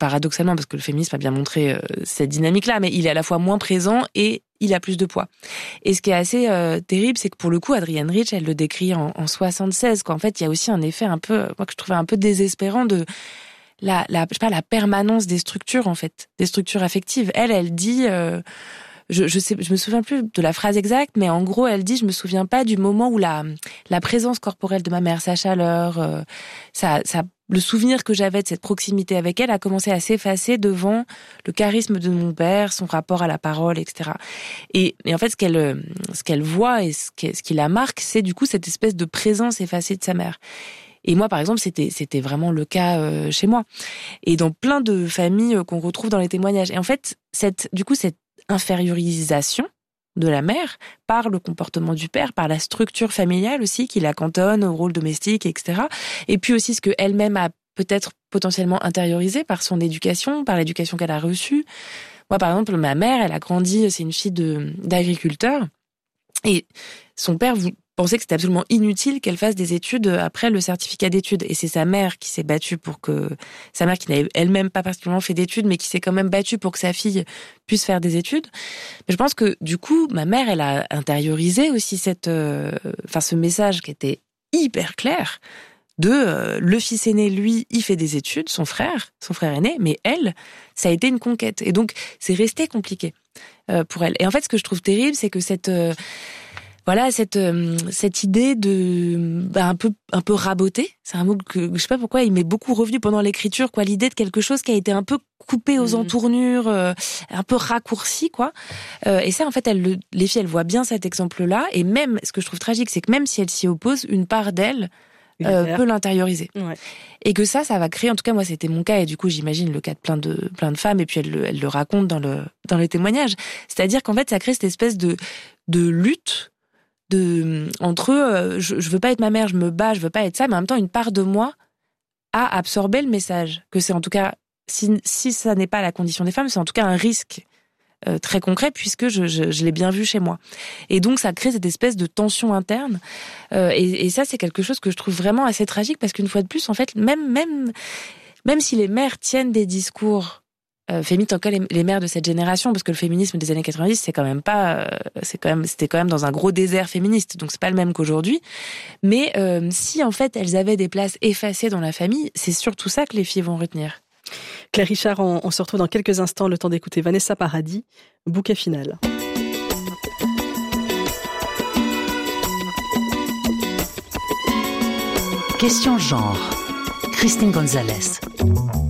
paradoxalement, parce que le féminisme a bien montré cette dynamique-là, mais il est à la fois moins présent et il a plus de poids. Et ce qui est assez terrible, c'est que pour le coup, Adrienne Rich, elle le décrit en 76, quoi. En fait, il y a aussi un effet un peu, moi, que je trouvais un peu désespérant de la permanence des structures, en fait, des structures affectives. Elle dit, je me souviens plus de la phrase exacte, mais en gros, elle dit, je me souviens pas du moment où la présence corporelle de ma mère, sa chaleur, le souvenir que j'avais de cette proximité avec elle a commencé à s'effacer devant le charisme de mon père, son rapport à la parole, etc. Et en fait, ce qu'elle voit et ce qui la marque, c'est du coup cette espèce de présence effacée de sa mère. Et moi, par exemple, c'était vraiment le cas chez moi. Et dans plein de familles qu'on retrouve dans les témoignages. Et en fait, cette infériorisation de la mère par le comportement du père, par la structure familiale aussi qui la cantonne au rôle domestique, etc. Et puis aussi ce que elle-même a peut-être potentiellement intériorisé par son éducation, par l'éducation qu'elle a reçue. Moi, par exemple, ma mère, elle a grandi, c'est une fille d'agriculteur, et son père pensait que c'était absolument inutile qu'elle fasse des études après le certificat d'études. Et c'est sa mère qui s'est battue sa mère qui n'avait elle-même pas particulièrement fait d'études, mais qui s'est quand même battue pour que sa fille puisse faire des études. Mais je pense que, du coup, ma mère, elle a intériorisé aussi ce message qui était hyper clair de le fils aîné, lui, il fait des études, son frère aîné, mais elle, ça a été une conquête. Et donc, c'est resté compliqué pour elle. Et en fait, ce que je trouve terrible, c'est que cette idée de un peu raboter, c'est un mot que je sais pas pourquoi il m'est beaucoup revenu pendant l'écriture, quoi, l'idée de quelque chose qui a été un peu coupé aux entournures, un peu raccourci, quoi. Et ça, en fait, les filles, elles voient bien cet exemple-là, et même ce que je trouve tragique, c'est que même si elles s'y opposent, une part d'elles peut l'intérioriser. Ouais. Et que ça va créer, en tout cas moi c'était mon cas, et du coup j'imagine le cas de plein de femmes, et puis elles le racontent dans les témoignages. C'est-à-dire qu'en fait ça crée cette espèce de lutte entre je veux pas être ma mère, je me bats, je veux pas être ça, mais en même temps une part de moi a absorbé le message, que c'est en tout cas, si ça n'est pas la condition des femmes, c'est en tout cas un risque très concret, puisque je l'ai bien vu chez moi. Et donc ça crée cette espèce de tension interne, et ça c'est quelque chose que je trouve vraiment assez tragique, parce qu'une fois de plus, en fait, même si les mères tiennent des discours féministes, en tout cas les mères de cette génération, parce que le féminisme des années 90, c'était quand même dans un gros désert féministe, donc c'est pas le même qu'aujourd'hui. Mais si en fait elles avaient des places effacées dans la famille, c'est surtout ça que les filles vont retenir. Claire Richard, on se retrouve dans quelques instants, le temps d'écouter Vanessa Paradis, bouquet final. Question genre, Christine Gonzalez.